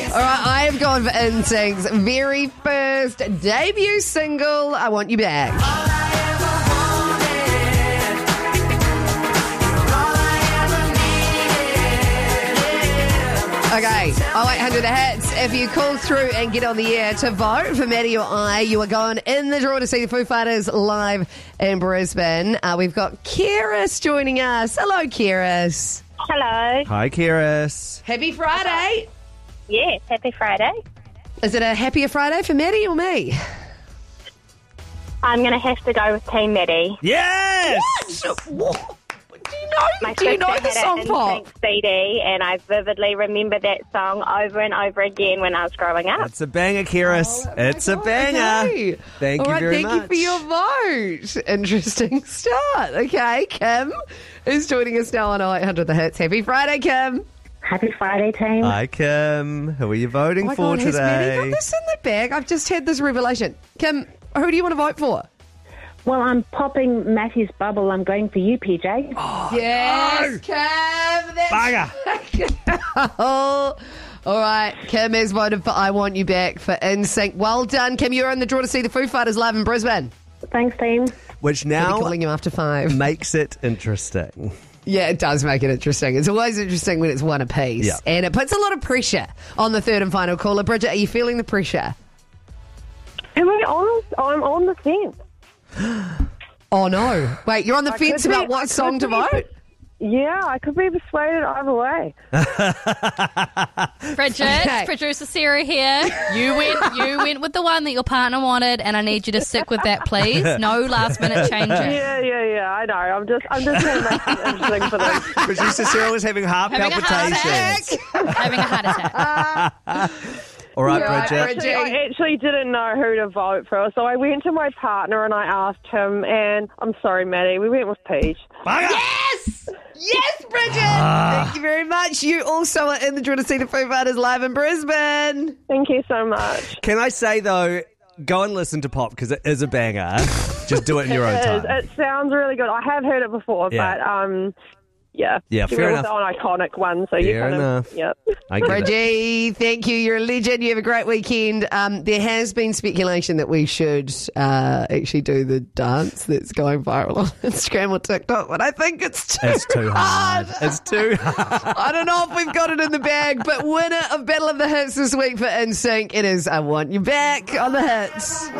All right, I have gone for NSYNC's very first debut single, I Want You Back. Okay, 0800 The Hits. If you call through and get on the air to vote for Maddie or I, you are going in the draw to see the Foo Fighters live in Brisbane. We've got Kiris joining us. Hello, Kiris. Hello. Hi, Kiris. Happy Friday. Yes, happy Friday. Is it a happier Friday for Maddie or me? I'm going to have to go with Team Maddie. Yes! My Do you know sister the had song, an Pop? NSYNC CD, and I vividly remember that song over and over again when I was growing up. It's a banger, Kiris. It's a banger. Okay. Thank All you right, very thank much. you for your vote. Interesting start. Okay, Kim is joining us now on 0800 The Hits. Happy Friday, Kim. Happy Friday, team. Hi, Kim. Who are you voting Oh my for God, has Maddie today? got this in the bag? I've just had this revelation. Kim, who do you want to vote for? Well, I'm popping Matthew's bubble. I'm going for you, PJ. Yes, Kim. That's Bugger. Oh, all right. Kim has voted for I Want You Back for NSYNC. Well done, Kim. You're in the draw to see the Foo Fighters live in Brisbane. Thanks, team. Which I'll be now calling you after 5. makes it interesting. Yeah, it does make it interesting. It's always interesting when it's one apiece. Yeah. And it puts a lot of pressure on the third and final caller. Bridget, are you feeling the pressure? Am I honest? I'm on the fence. Oh, no. Wait, you're on the fence could be- about I what could song to be- vote? Yeah, I could be persuaded either way. Bridget, Okay. producer Sarah here. You went with the one that your partner wanted, and I need you to stick with that, please. No last minute changes. Yeah. I know. I'm just trying to make it interesting for them. Producer Sarah was having heart Having a heart palpitations. Having a heart attack. All right, Yeah, Bridget. Bridget. I actually didn't know who to vote for, so I went to my partner and I asked him, and I'm sorry, Maddie, we went with Peach. Bugger. Yes! Yes, Bridget! Thank you very much. You also are in the draw to see the Foo Fighters live in Brisbane. Thank you so much. Can I say, though, go and listen to Pop because it is a banger. Just do it in your own time. It sounds really good. I have heard it before, Yeah. but yeah. Yeah, She fair went enough. with an iconic one, so you Fair kind enough. of, yeah. I get it. Bridgie, thank you. You're a legend. You have a great weekend. There has been speculation that we should actually do the dance that's going viral on Instagram or TikTok, but I think it's too, It's too hard. It's too hard. I don't know if we've got it in the bag, but winner of Battle of the Hits this week for NSYNC, it is I Want You Back on the Hits.